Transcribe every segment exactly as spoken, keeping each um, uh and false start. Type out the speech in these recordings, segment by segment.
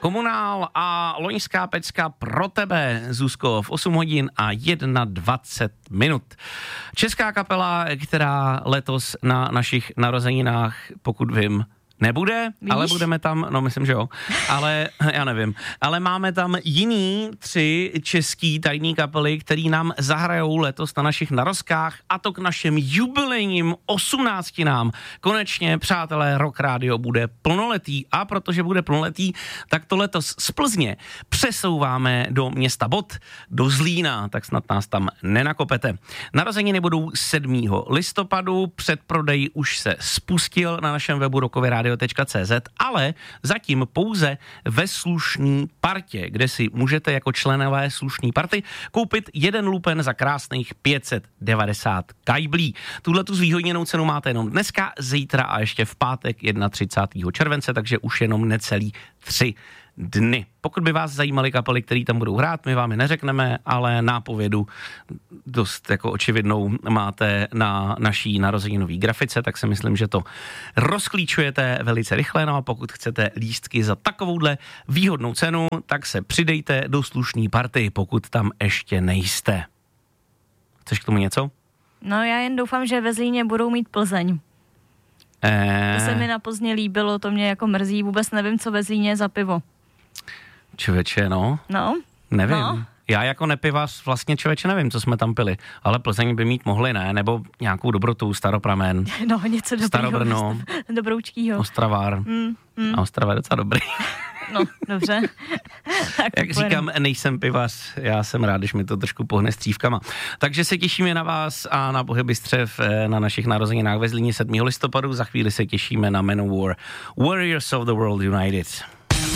Komunál a loňská pecka pro tebe, Zuzko, v osm hodin a dvacet jedna minut. Česká kapela, která letos na našich narozeninách, pokud vím, nebude, Víš? ale budeme tam, no myslím, že jo, ale já nevím, ale máme tam jiný tři český tajný kapely, který nám zahrajou letos na našich narozkách, a to k našim jubilejním osmnáctinám. Konečně, přátelé, Rock Radio bude plnoletý, a protože bude plnoletý, tak to letos z Plzně přesouváme do města Bod, do Zlína, tak snad nás tam nenakopete. Narozeniny budou sedmého listopadu, předprodej už se spustil na našem webu rockově rádio tečka cé zet, ale zatím pouze ve slušný partě, kde si můžete jako členové slušný party koupit jeden lupen za krásných pět set devadesát kajblí. Tuhletu zvýhodněnou cenu máte jenom dneska, zítra a ještě v pátek třicátého prvního července, takže už jenom necelý tři dny. Pokud by vás zajímaly kapely, které tam budou hrát, my vám je neřekneme, ale nápovědu dost jako očividnou máte na naší narozeninové grafice, tak si myslím, že to rozklíčujete velice rychle. No a pokud chcete lístky za takovouhle výhodnou cenu, tak se přidejte do slušný party, pokud tam ještě nejste. Chceš k tomu něco? No já jen doufám, že ve Zlíně budou mít Plzeň. Eh... To se mi na Plzně líbilo, to mě jako mrzí, vůbec nevím, co ve Zlíně je za pivo. Člověče, no. No. Nevím. No. Já jako nepivař vlastně, člověče, nevím, co jsme tam pili, ale Plzeň by mít mohli, ne? Nebo nějakou dobrotu, Staropramen. No, něco dobrýho. Starobrno. Dobroučkýho. Ostravár. Mm, mm. A Ostrava je docela dobrý. No, dobře. Tak jak říkám, nejsem pivař, já jsem rád, když mi to trošku pohne střívkama. Takže se těšíme na vás a na pohyby střev na našich narozeninách ve Zlíně sedmého listopadu. Za chvíli se těšíme na Manowar, Warriors of the World United.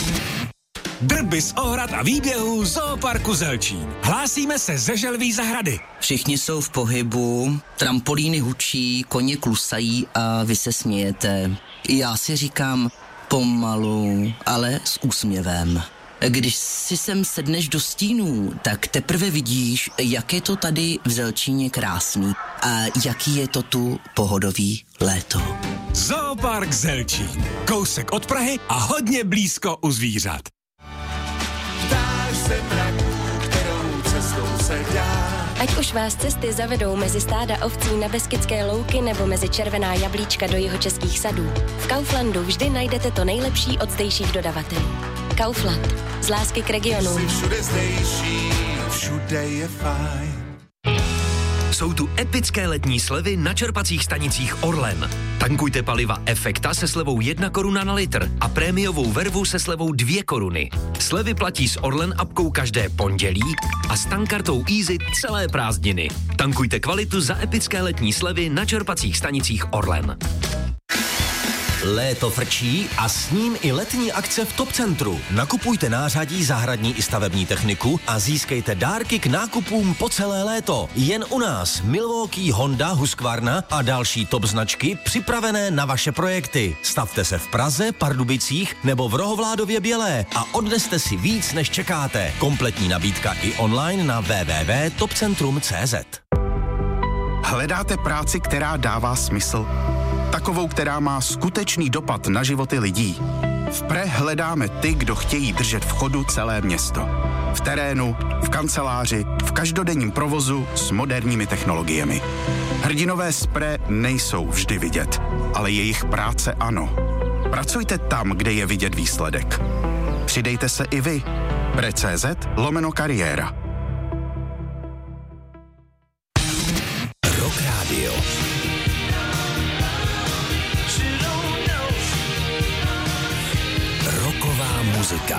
Drby z ohrad a výběhů Zooparku Zelčín. Hlásíme se ze Želví zahrady. Všichni jsou v pohybu, trampolíny hučí, koně klusají a vy se smějete. Já si říkám pomalu, ale s úsměvem. Když si sem sedneš do stínů, tak teprve vidíš, jak je to tady v Zelčíně krásný a jaký je to tu pohodový léto. Zoopark Zelčín. Kousek od Prahy a hodně blízko u zvířat. Ať už vás cesty zavedou mezi stáda ovcí na Beskydské louky nebo mezi červená jablíčka do jihočeských sadů, v Kauflandu vždy najdete to nejlepší od zdejších dodavatelů. Kaufland. Z lásky k regionu. Všude zdejší, všude je fajn. Jsou tu epické letní slevy na čerpacích stanicích Orlen. Tankujte paliva Efekta se slevou jedna koruna na litr a prémiovou vervu se slevou dvě koruny. Slevy platí s Orlen apkou každé pondělí a s tankartou Easy celé prázdniny. Tankujte kvalitu za epické letní slevy na čerpacích stanicích Orlen. Léto frčí a s ním i letní akce v Top Centru. Nakupujte nářadí, zahradní i stavební techniku a získejte dárky k nákupům po celé léto. Jen u nás Milwaukee, Honda, Husqvarna a další top značky připravené na vaše projekty. Stavte se v Praze, Pardubicích nebo v Rohovládově Bělé a odneste si víc, než čekáte. Kompletní nabídka i online na w w w tečka top centrum tečka c z. Hledáte práci, která dává smysl? Takovou, která má skutečný dopad na životy lidí. V Pre hledáme ty, kdo chtějí držet v chodu celé město. V terénu, v kanceláři, v každodenním provozu s moderními technologiemi. Hrdinové z Pre nejsou vždy vidět, ale jejich práce ano. Pracujte tam, kde je vidět výsledek. Přidejte se i vy. pre tečka cé zet lomeno kariéra. Rock Radio. Rocková muzika.